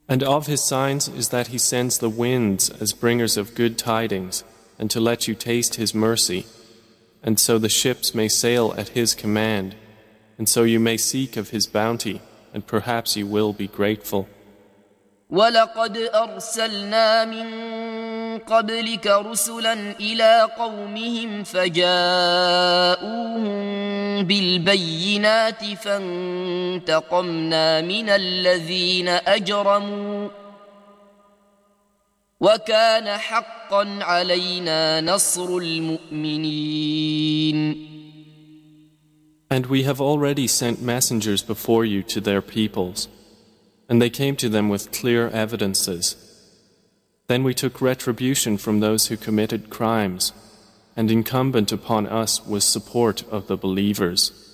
And of his signs is that he sends the winds as bringers of good tidings, and to let you taste his mercy, and so the ships may sail at his command, and so you may seek of his bounty, and perhaps you will be grateful. ولقد أرسلنا من قبلك رسلا إلى قومهم فجاءوهم بالبينات فانتقمنا من الذين أجرموا وكان حقا علينا نصر المؤمنين. And we have already sent messengers before you to their peoples, and they came to them with clear evidences. Then we took retribution from those who committed crimes, and incumbent upon us was support of the believers.